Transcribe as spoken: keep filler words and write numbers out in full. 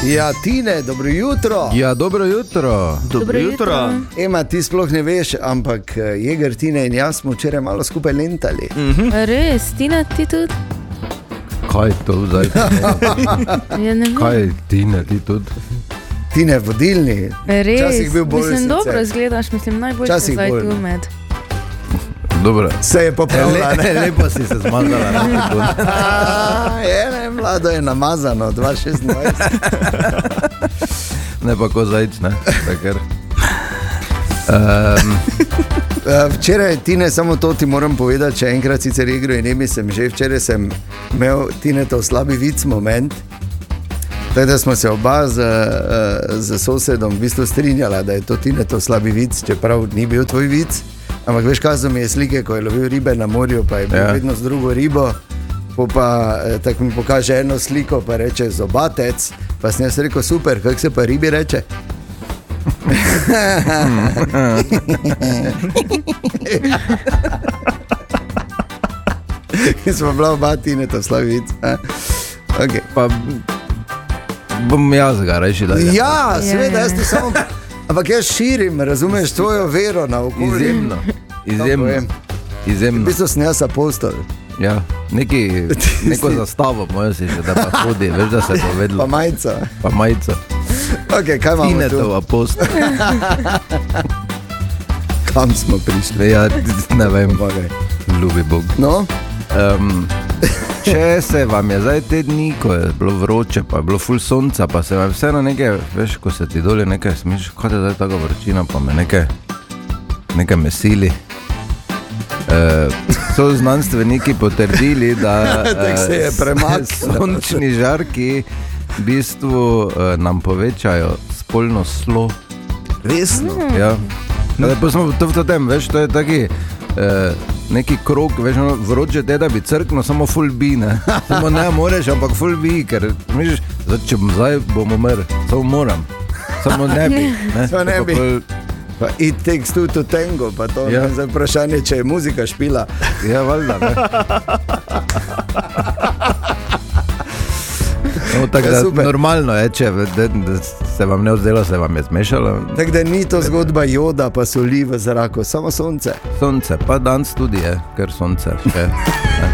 Ja, Tine, dobro jutro. Ja, dobro jutro. Dobro jutro. Ema, ti sploh ne veš, ampak Jeger, Tine in jaz smo včeraj malo skupaj lentali. Mhm. Res, Tina, ti tudi? Kaj to zdaj? Ja, ne vem. Kaj Tine, ti tudi? Tine, vodilni. Res, Včasih bil bolj mislim, sicer. dobro izgledaš, mislim, najboljši Včasih zdaj bolj, tu no. med. Dobro. Se je popravila, Le, lepo si se zmazala. Je, ne, mlado je namazano, dva šestnajst. Ne pa ko zajc, ne? Takar. Um, Včeraj, Tine, samo to ti moram povedati, če enkrat sicer igro in imi sem že, včeraj sem imel Tine to slabi vic moment, tako da smo se oba z, z sosedom v bistvu strinjala, da je to Tine to slabi vic, čeprav ni bil tvoj vic, ampak veš, kaj so mi je slike, ko je lovil ribe na morju, pa je bil Ja. vedno z drugo ribo, po pa tako mi pokaže eno sliko, pa reče zobatec, pa sem jaz rekel super, kako se pa ribi reče? In smo bila oba Tine to slabi vic. Okay. pa bom jaz ga reči, da je. Ja, seveda, Ja, ja. jaz ti samo. Ampak jaz širim, razumeš, tvojo vero na okolje. Izjemno. Izjemno. povem. V Izjemno. bistvu sem jaz apostol, Ja, neki, neko zastavo mojo si že, da pa hodi, veš, da se je pa povedalo. majica. Pa majico. Ok, kaj imamo Tine tu? to apostol. Kam smo prišli? Ja, ne vem, Pomagaj. ljubi Bog. No, Um, če se vam je zdaj te dni, ko je bilo vroče, pa je bilo ful sonca, pa se vam vseeno nekaj, veš, ko se ti doli nekaj smiš, kaj je zdaj taka vročina, pa me nekaj, nekaj mesili. Uh, so znanstveniki potrdili, da Tako se je uh, premaknilo. sončni žarki v bistvu uh, nam povečajo spolno slo. resno. Ja. Lepo smo to v tem, veš, to je taki eh, neki krog, veš, ono, vroče te, da bi crkno, samo full bi, ne. Samo ne moreš, ampak full bi, ker misliš, zdaj, če bom zdaj, bom umrl, samo moram, samo ne bi. Ne. Samo ne Pa bi. pol- Pa It Takes Two to Tango, pa to Ja. je zdaj vprašanje, če je muzika špila. Ja, valjda, ne. No, tako Ja, da super. normalno je, če da, da se vam ne vzdelo, se vam je zmešalo. Tako da ni to zgodba joda, pa soli v zraku, samo sonce. Sonce, pa danes tudi je, ker sonce še. Ne.